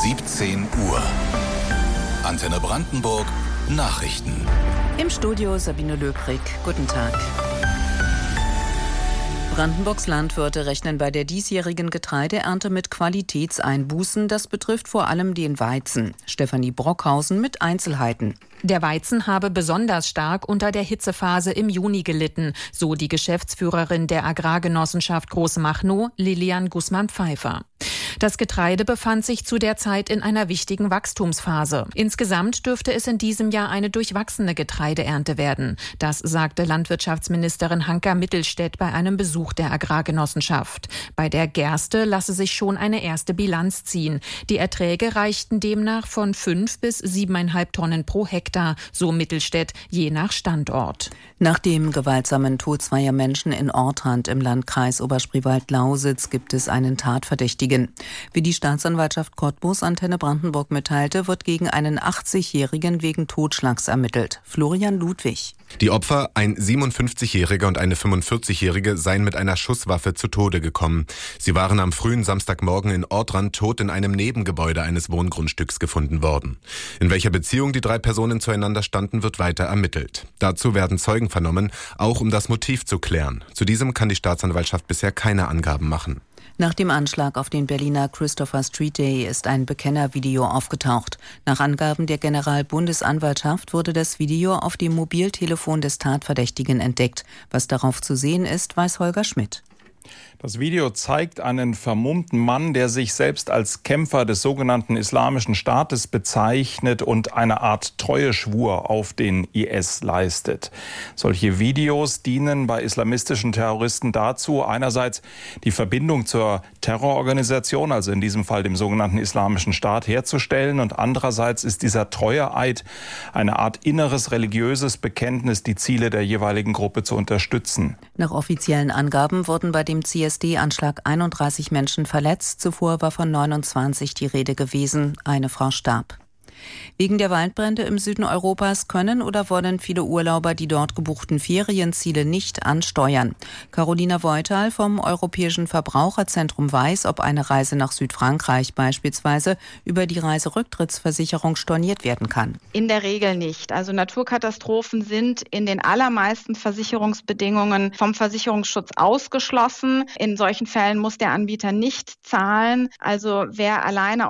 17 Uhr. Antenne Brandenburg Nachrichten. Im Studio Sabine Löbrig. Guten Tag. Brandenburgs Landwirte rechnen bei der diesjährigen Getreideernte mit Qualitätseinbußen. Das betrifft vor allem den Weizen. Stefanie Brockhausen mit Einzelheiten. Der Weizen habe besonders stark unter der Hitzephase im Juni gelitten, so die Geschäftsführerin der Agrargenossenschaft Großmachnow, Lilian Gußmann-Pfeiffer. Das Getreide befand sich zu der Zeit in einer wichtigen Wachstumsphase. Insgesamt dürfte es in diesem Jahr eine durchwachsene Getreideernte werden. Das sagte Landwirtschaftsministerin Hanka Mittelstädt bei einem Besuch der Agrargenossenschaft. Bei der Gerste lasse sich schon eine erste Bilanz ziehen. Die Erträge reichten demnach von 5 bis 7,5 Tonnen pro Hektar, so Mittelstädt, je nach Standort. Nach dem gewaltsamen Tod zweier Menschen in Ortrand im Landkreis Oberspreewald-Lausitz gibt es einen Tatverdächtigen. Wie die Staatsanwaltschaft Cottbus Antenne Brandenburg mitteilte, wird gegen einen 80-Jährigen wegen Totschlags ermittelt. Florian Ludwig. Die Opfer, ein 57-Jähriger und eine 45-Jährige, seien mit einer Schusswaffe zu Tode gekommen. Sie waren am frühen Samstagmorgen in Ortrand tot in einem Nebengebäude eines Wohngrundstücks gefunden worden. In welcher Beziehung die drei Personen zueinander standen, wird weiter ermittelt. Dazu werden Zeugen vernommen, auch um das Motiv zu klären. Zu diesem kann die Staatsanwaltschaft bisher keine Angaben machen. Nach dem Anschlag auf den Berliner Christopher Street Day ist ein Bekennervideo aufgetaucht. Nach Angaben der Generalbundesanwaltschaft wurde das Video auf dem Mobiltelefon des Tatverdächtigen entdeckt. Was darauf zu sehen ist, weiß Holger Schmidt. Das Video zeigt einen vermummten Mann, der sich selbst als Kämpfer des sogenannten Islamischen Staates bezeichnet und eine Art Treueschwur auf den IS leistet. Solche Videos dienen bei islamistischen Terroristen dazu, einerseits die Verbindung zur Terrororganisation, also in diesem Fall dem sogenannten Islamischen Staat, herzustellen, und andererseits ist dieser Treueeid eine Art inneres religiöses Bekenntnis, die Ziele der jeweiligen Gruppe zu unterstützen. Nach offiziellen Angaben wurden bei dem CSD-Anschlag 31 Menschen verletzt. Zuvor war von 29 die Rede gewesen. Eine Frau starb. Wegen der Waldbrände im Süden Europas können oder wollen viele Urlauber die dort gebuchten Ferienziele nicht ansteuern. Carolina Voital vom Europäischen Verbraucherzentrum weiß, ob eine Reise nach Südfrankreich beispielsweise über die Reiserücktrittsversicherung storniert werden kann. In der Regel nicht. Also Naturkatastrophen sind in den allermeisten Versicherungsbedingungen vom Versicherungsschutz ausgeschlossen. In solchen Fällen muss der Anbieter nicht zahlen. Also wer alleine